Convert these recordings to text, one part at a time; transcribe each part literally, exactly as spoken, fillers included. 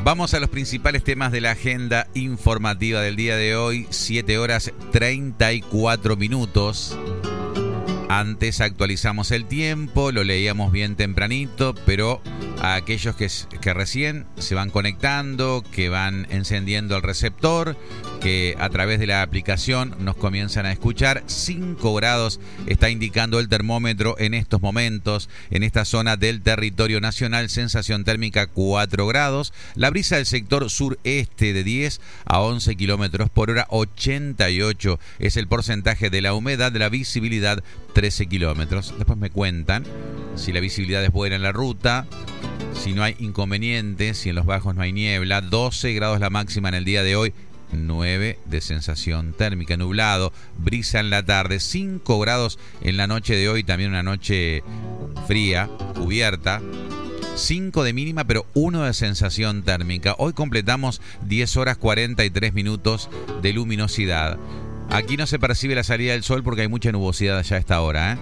Vamos a los principales temas de la agenda informativa del día de hoy, siete horas treinta y cuatro minutos. Antes actualizamos el tiempo, lo leíamos bien tempranito, pero a aquellos que, que recién se van conectando, que van encendiendo el receptor, que a través de la aplicación nos comienzan a escuchar, cinco grados está indicando el termómetro en estos momentos, en esta zona del territorio nacional, sensación térmica cuatro grados, la brisa del sector sureste de diez a once kilómetros por hora, ochenta y ocho es el porcentaje de la humedad, de la visibilidad trece kilómetros. Después me cuentan si la visibilidad es buena en la ruta, si no hay inconvenientes, si en los bajos no hay niebla. Doce grados la máxima en el día de hoy, nueve de sensación térmica, nublado, brisa en la tarde, cinco grados en la noche de hoy, también una noche fría, cubierta, cinco de mínima pero uno de sensación térmica. Hoy completamos diez horas cuarenta y tres minutos de luminosidad. Aquí no se percibe la salida del sol porque hay mucha nubosidad allá a esta hora, ¿eh?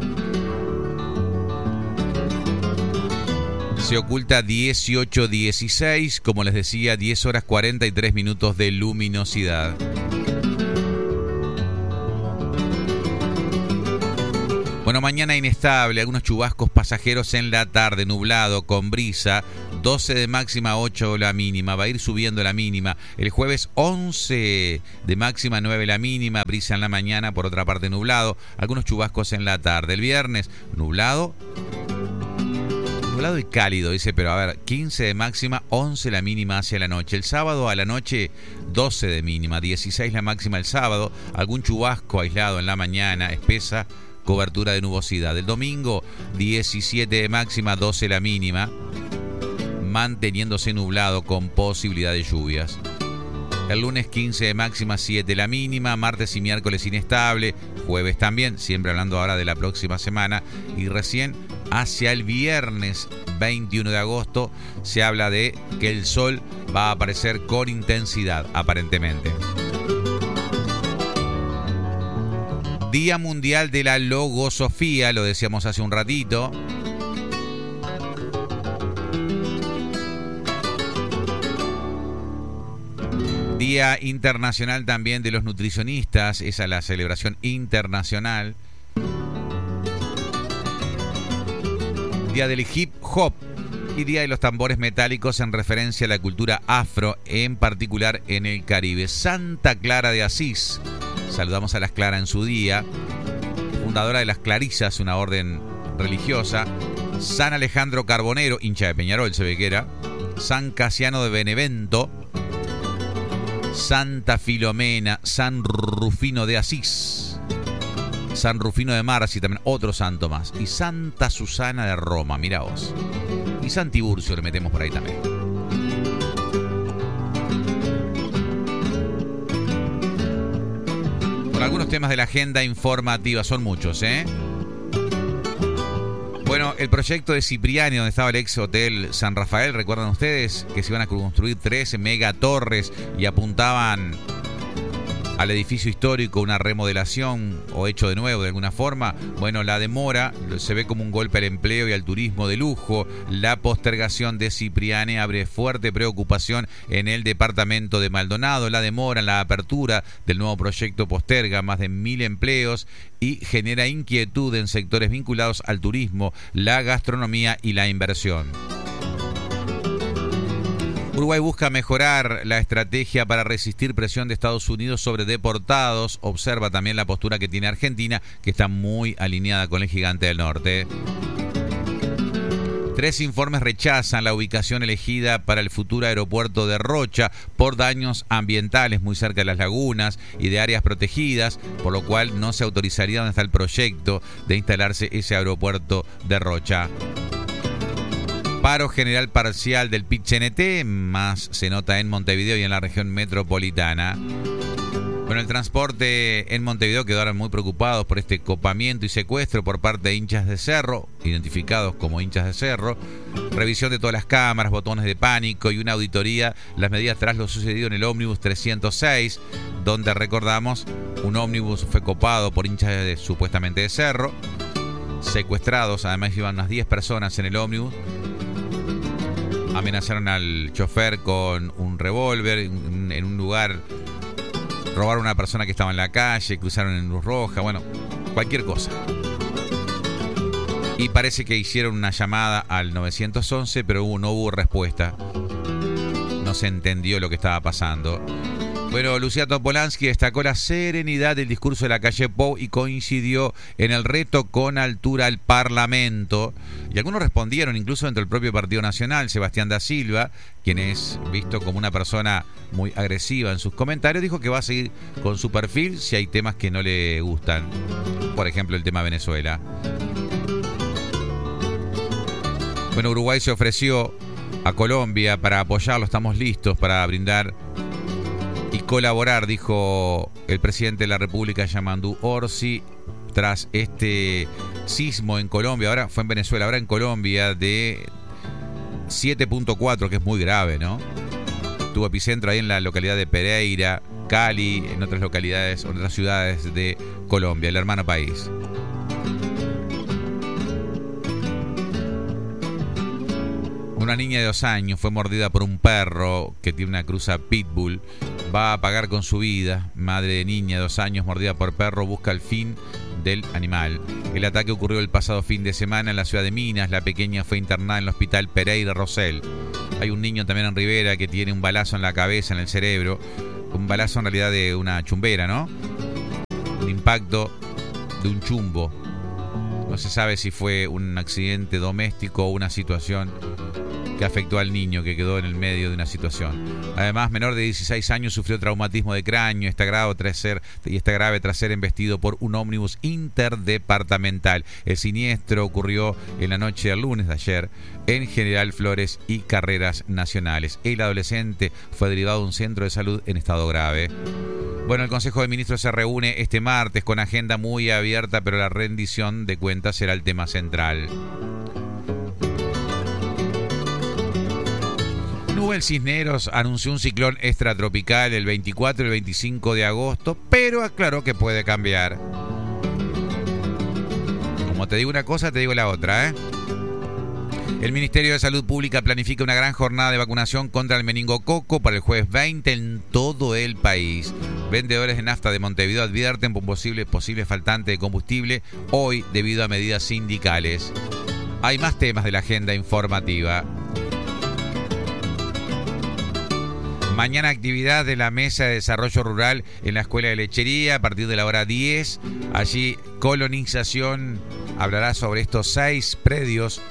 Se oculta dieciocho dieciséis, como les decía, diez horas cuarenta y tres minutos de luminosidad. Bueno, mañana inestable, algunos chubascos pasajeros en la tarde, nublado, con brisa, doce de máxima, ocho la mínima, va a ir subiendo la mínima. El jueves once de máxima, nueve la mínima, brisa en la mañana, por otra parte nublado, algunos chubascos en la tarde. El viernes, nublado, nublado y cálido, dice, pero a ver, quince de máxima, once la mínima hacia la noche. El sábado a la noche, doce de mínima, dieciséis la máxima el sábado, algún chubasco aislado en la mañana, espesa cobertura de nubosidad. El domingo, diecisiete de máxima, doce la mínima, manteniéndose nublado con posibilidad de lluvias. El lunes, quince de máxima, siete la mínima, martes y miércoles inestable, jueves también, siempre hablando ahora de la próxima semana, y recién hacia el viernes veintiuno de agosto se habla de que el sol va a aparecer con intensidad, aparentemente. Día Mundial de la Logosofía, lo decíamos hace un ratito. Día Internacional también de los Nutricionistas, esa es la celebración internacional. Día del Hip Hop y Día de los Tambores Metálicos en referencia a la cultura afro, en particular en el Caribe. Santa Clara de Asís. Saludamos a las Clara en su día, fundadora de las Clarisas, una orden religiosa. San Alejandro Carbonero, hincha de Peñarol se ve que era. San Casiano de Benevento. Santa Filomena. San Rufino de Asís. San Rufino de Marci, también otro santo más. Y Santa Susana de Roma, mirá vos. Y San Tiburcio le metemos por ahí también. Algunos temas de la agenda informativa, son muchos, ¿eh? Bueno, el proyecto de Cipriani, donde estaba el ex hotel San Rafael, ¿recuerdan ustedes? Que se iban a construir tres megatorres y apuntaban al edificio histórico, una remodelación o hecho de nuevo de alguna forma. Bueno, la demora se ve como un golpe al empleo y al turismo de lujo. La postergación de Cipriani abre fuerte preocupación en el departamento de Maldonado. La demora en la apertura del nuevo proyecto posterga más de mil empleos y genera inquietud en sectores vinculados al turismo, la gastronomía y la inversión. Uruguay busca mejorar la estrategia para resistir presión de Estados Unidos sobre deportados. Observa también la postura que tiene Argentina, que está muy alineada con el gigante del norte. Tres informes rechazan la ubicación elegida para el futuro aeropuerto de Rocha por daños ambientales muy cerca de las lagunas y de áreas protegidas, por lo cual no se autorizaría donde está el proyecto de instalarse ese aeropuerto de Rocha. Paro general parcial del Pit-C N T, más se nota en Montevideo y en la región metropolitana. Bueno, el transporte en Montevideo quedaron muy preocupados por este copamiento y secuestro por parte de hinchas de Cerro, identificados como hinchas de Cerro. Revisión de todas las cámaras, botones de pánico y una auditoría, las medidas tras lo sucedido en el ómnibus trescientos seis, donde recordamos, un ómnibus fue copado por hinchas de, supuestamente de Cerro, secuestrados, además iban unas diez personas en el ómnibus. amenazaron al chofer con un revólver en, en un lugar, robaron a una persona que estaba en la calle, cruzaron en luz roja, bueno, cualquier cosa. Y parece que hicieron una llamada al nueve once, pero hubo, no hubo respuesta. No se entendió lo que estaba pasando. Bueno, Luciano Polansky destacó la serenidad del discurso de la calle Pou y coincidió en el reto con altura al Parlamento. Y algunos respondieron, incluso dentro del propio Partido Nacional. Sebastián da Silva, quien es visto como una persona muy agresiva en sus comentarios, dijo que va a seguir con su perfil si hay temas que no le gustan. Por ejemplo, el tema Venezuela. Bueno, Uruguay se ofreció a Colombia para apoyarlo. Estamos listos para brindar y colaborar, dijo el presidente de la República, Yamandu Orsi, tras este sismo en Colombia. Ahora fue en Venezuela, ahora en Colombia, de siete punto cuatro, que es muy grave, ¿no? Tuvo epicentro ahí en la localidad de Pereira, Cali, en otras localidades, en otras ciudades de Colombia, el hermano país. Una niña de dos años fue mordida por un perro que tiene una cruza pitbull. Va a pagar con su vida. Madre de niña de dos años mordida por perro busca el fin del animal. El ataque ocurrió el pasado fin de semana en la ciudad de Minas. La pequeña fue internada en el hospital Pereira Rosell. Hay un niño también en Rivera que tiene un balazo en la cabeza, en el cerebro. Un balazo en realidad de una chumbera, ¿no? Un impacto de un chumbo. No se sabe si fue un accidente doméstico o una situación que afectó al niño que quedó en el medio de una situación. Además, menor de dieciséis años sufrió traumatismo de cráneo, está grave tras ser, y está grave tras ser embestido por un ómnibus interdepartamental. El siniestro ocurrió en la noche del lunes de ayer en General Flores y Carreras Nacionales. El adolescente fue derivado a un centro de salud en estado grave. Bueno, el Consejo de Ministros se reúne este martes con agenda muy abierta, pero la rendición de cuentas será el tema central. Nubel Cisneros anunció un ciclón extratropical el veinticuatro y el veinticinco de agosto, pero aclaró que puede cambiar. Como te digo una cosa, te digo la otra, ¿eh? El Ministerio de Salud Pública planifica una gran jornada de vacunación contra el meningococo para el jueves veinte en todo el país. Vendedores de nafta de Montevideo advierten por posible, posible faltante de combustible hoy debido a medidas sindicales. Hay más temas de la agenda informativa. Mañana actividad de la Mesa de Desarrollo Rural en la Escuela de Lechería a partir de la hora diez. Allí Colonización hablará sobre estos seis predios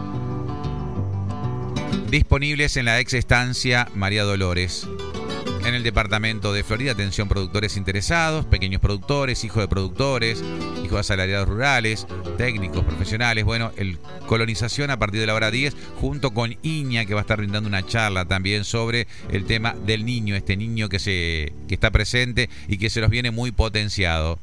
disponibles en la ex estancia María Dolores. En el departamento de Florida, atención productores interesados, pequeños productores, hijos de productores, hijos de asalariados rurales, técnicos, profesionales. Bueno, el Colonización a partir de la hora diez, junto con Iña, que va a estar brindando una charla también sobre el tema del niño, este niño que, se, que está presente y que se los viene muy potenciado.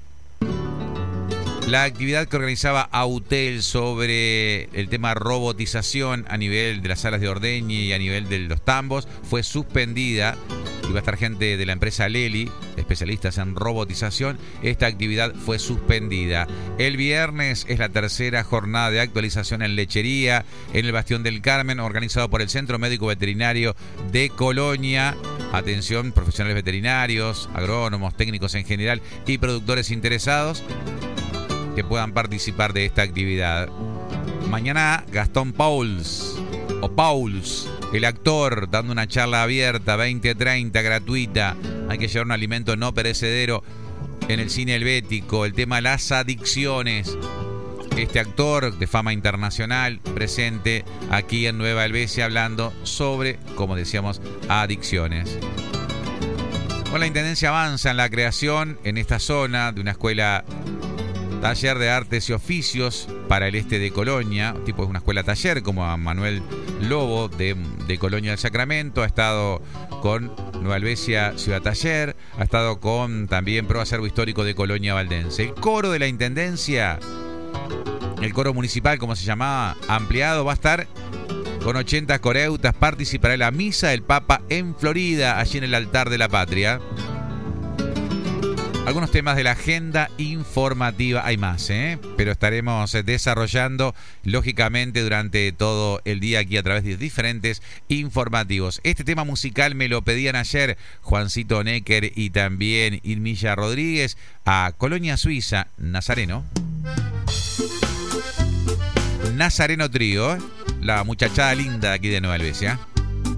La actividad que organizaba Autel sobre el tema robotización a nivel de las salas de ordeñe y a nivel de los tambos fue suspendida. Iba a estar gente de la empresa Leli, especialistas en robotización. Esta actividad fue suspendida. El viernes es la tercera jornada de actualización en lechería en el Bastión del Carmen, organizado por el Centro Médico Veterinario de Colonia. Atención, profesionales veterinarios, agrónomos, técnicos en general y productores interesados que puedan participar de esta actividad. Mañana Gastón Pauls, o Pauls, el actor, dando una charla abierta, veinte treinta, gratuita. Hay que llevar un alimento no perecedero en el cine helvético. El tema las adicciones. Este actor de fama internacional presente aquí en Nueva Helvecia hablando sobre, como decíamos, adicciones. Con la Intendencia avanza en la creación en esta zona de una escuela taller de artes y oficios para el este de Colonia, tipo de una escuela taller, como a Manuel Lobo de, de Colonia del Sacramento. Ha estado con Nueva Helvecia Ciudad Taller, ha estado con también Pro Acervo Histórico de Colonia Valdense. El coro de la Intendencia, el coro municipal, como se llamaba, ampliado, va a estar con ochenta coreutas. Participará en la misa del Papa en Florida, allí en el altar de la patria. Algunos temas de la agenda informativa, hay más, ¿eh? Pero estaremos desarrollando, lógicamente, durante todo el día aquí a través de diferentes informativos. Este tema musical me lo pedían ayer Juancito Necker y también Irmilla Rodríguez a Colonia Suiza, Nazareno. Nazareno Trío, la muchachada linda aquí de Nueva Helvecia.